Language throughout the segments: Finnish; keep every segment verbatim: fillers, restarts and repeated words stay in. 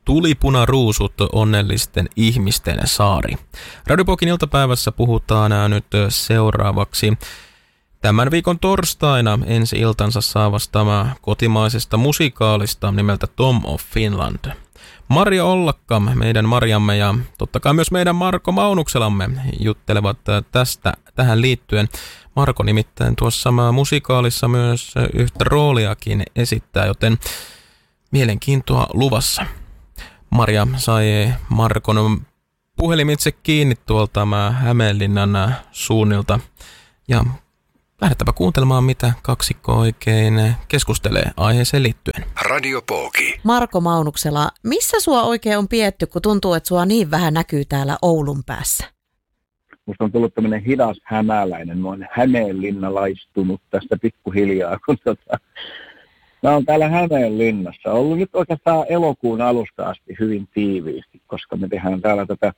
Tulipunaruusut, onnellisten ihmisten saari. Radio Pokin iltapäivässä puhutaan nyt seuraavaksi tämän viikon torstaina ensi iltansa saavasta kotimaisesta musikaalista nimeltä Tom of Finland. Marja Ollakka, meidän Marjamme ja totta kai myös meidän Marko Maunukselamme juttelevat tästä tähän liittyen. Marko nimittäin tuossa musikaalissa myös yhtä rooliakin esittää, joten mielenkiintoa luvassa. Marja sai Markon puhelimitse kiinni tuolta Hämeenlinnan suunnilta ja lähdetäpä kuuntelemaan, mitä kaksikko oikein keskustelee aiheeseen liittyen. Radio Poki. Marko Maunuksela, missä sua oikein on pietty, kun tuntuu, että sua niin vähän näkyy täällä Oulun päässä? Musta on tullut tämmöinen hidas hämäläinen, mä oon hämeenlinnalaistunut tästä pikkuhiljaa, kun tota, mä oon täällä Hämeenlinnassa ollut nyt oikeastaan elokuun alusta asti hyvin tiiviisti, koska me tehdään täällä tätä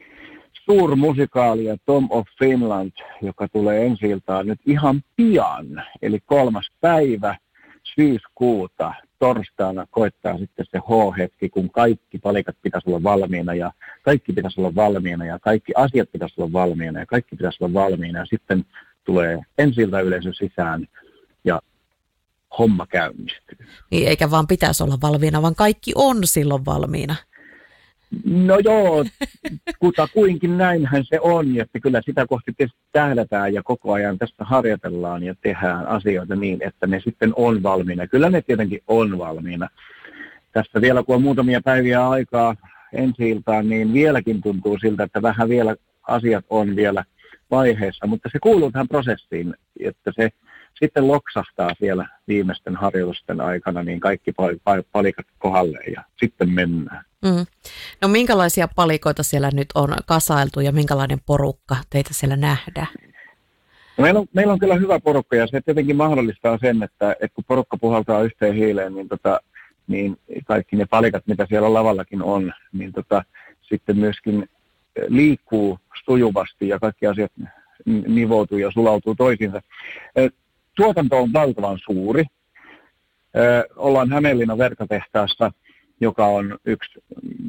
suurmusikaalia Tom of Finland, joka tulee ensi-iltaan nyt ihan pian, eli kolmas päivä syyskuuta. Torstaina koittaa sitten se H-hetki, kun kaikki palikat pitäisi olla valmiina ja kaikki pitäisi olla valmiina ja kaikki asiat pitäisi olla valmiina ja kaikki pitäisi olla valmiina ja sitten tulee ensi-ilta yleisö sisään ja homma käynnistyy. Niin, eikä vaan pitäisi olla valmiina, vaan kaikki on silloin valmiina. No joo, kutakuinkin näinhän se on, että kyllä sitä kohti tähdätään ja koko ajan tästä harjoitellaan ja tehdään asioita niin, että ne sitten on valmiina. Kyllä ne tietenkin on valmiina. Tässä vielä kun on muutamia päiviä aikaa ensi-iltaan, niin vieläkin tuntuu siltä, että vähän vielä asiat on vielä vaiheessa, mutta se kuuluu tähän prosessiin, että se sitten loksahtaa siellä viimeisten harjoitusten aikana, niin kaikki palikat kohdalle ja sitten mennään. Mm. No minkälaisia palikoita siellä nyt on kasailtu ja minkälainen porukka teitä siellä nähdään? No meillä, on, meillä on kyllä hyvä porukka ja se tietenkin mahdollistaa sen, että, että kun porukka puhaltaa yhteen hiileen, niin, tota, niin kaikki ne palikat, mitä siellä lavallakin on, niin tota, sitten myöskin liikkuu sujuvasti ja kaikki asiat nivoutuu ja sulautuu toisiinsa. Tuotanto on valtavan suuri. Ollaan Hämeenlinnan verkotehtaassa, joka on yksi,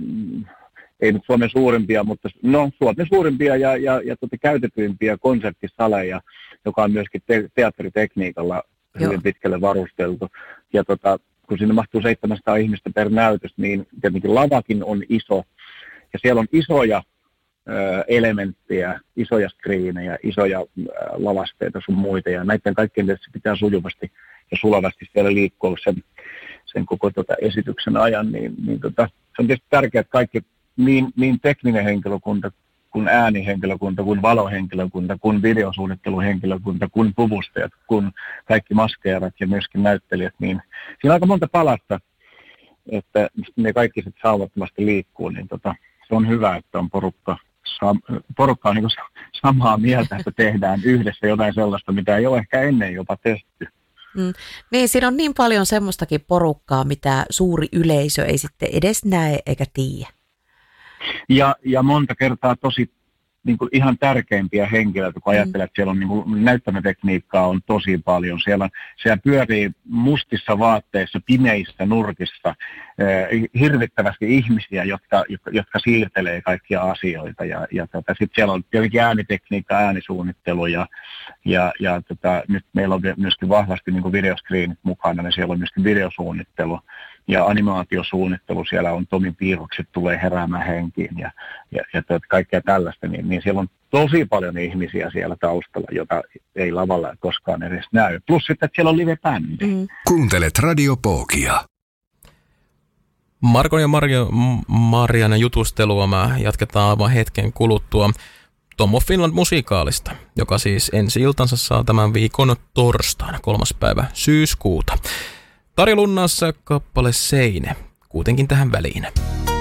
ei nyt Suomen suurimpia, mutta no Suomen suurimpia ja, ja, ja tuota, käytetyimpiä konserttisaleja, joka on myöskin te- teatteritekniikalla hyvin Joo. pitkälle varusteltu. Ja tota, kun sinne mahtuu seitsemänsataa ihmistä per näytös, niin tietenkin lavakin on iso. Ja siellä on isoja ö, elementtejä, isoja skriinejä, isoja ö, lavasteita sun muita. Ja näiden kaikkien tietysti pitää sujuvasti ja sulavasti siellä liikkua sen sen koko tota esityksen ajan, niin, niin tota, se on tietysti tärkeää, että kaikki, niin, niin tekninen henkilökunta, kuin äänihenkilökunta, kuin valohenkilökunta, kuin videosuunnitteluhenkilökunta, kuin puvustajat, kuin kaikki maskeerat ja myöskin näyttelijät, niin siinä on aika monta palasta, että ne kaikki sitten saumattomasti liikkuu, niin tota, se on hyvä, että on porukka, porukka on niin kuin samaa mieltä, että tehdään yhdessä jotain sellaista, mitä ei ole ehkä ennen jopa tehty. Mm. Niin, siinä on niin paljon semmoistakin porukkaa, mitä suuri yleisö ei sitten edes näe eikä tiedä. Ja, ja monta kertaa tosi niin kuin ihan tärkeimpiä henkilöitä, kun mm. ajattelee, että siellä on niin kuin, näyttämötekniikkaa on tosi paljon. Siellä, siellä pyörii mustissa vaatteissa, pimeissä nurkissa eh, hirvittävästi ihmisiä, jotka, jotka, jotka siirtelee kaikkia asioita. Ja, ja tota, sitten siellä on tietenkin äänitekniikka, äänisuunnittelu ja, ja, ja tota, nyt meillä on myöskin vahvasti niin kuin videoskriinit mukana, niin siellä on myöskin videosuunnittelu. Ja animaatiosuunnittelu, siellä on Tomin piirrokset, tulee heräämään henkiin ja, ja, ja kaikkea tällaista, niin, niin siellä on tosi paljon ihmisiä siellä taustalla, jota ei lavalla koskaan edes näy. Plus sitten, että siellä on live-bändi. Mm. Kuuntelet Radio Pokia. Markon ja Marja, Marjan jutustelua mä jatketaan aivan hetken kuluttua Tom of Finland -musikaalista, joka siis ensi-iltansa saa tämän viikon torstaina, kolmas päivä syyskuuta. Tarja Lunnassa kappale Seine, kuitenkin tähän väliin.